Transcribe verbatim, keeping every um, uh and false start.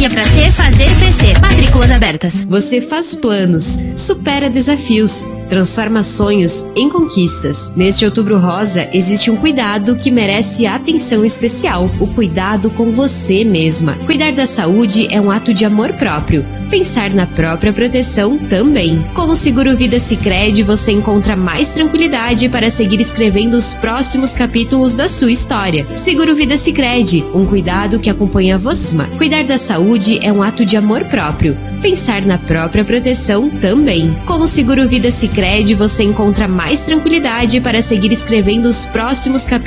é pra ter, fazer crescer. Matrículas abertas. Você faz planos, supera desafios, transforma sonhos em conquistas. Neste Outubro Rosa, existe um cuidado que merece atenção especial: o cuidado com você mesma. Cuidar da saúde é um ato de amor próprio. Pensar na própria proteção também. Com o Seguro Vida Sicredi, você encontra mais tranquilidade para seguir escrevendo os próximos capítulos da sua história. Seguro Vida Sicredi, um cuidado que acompanha você. Cuidar da saúde é um ato de amor próprio. Pensar na própria proteção também. Com o Seguro Vida Sicredi, você encontra mais tranquilidade para seguir escrevendo os próximos capítulos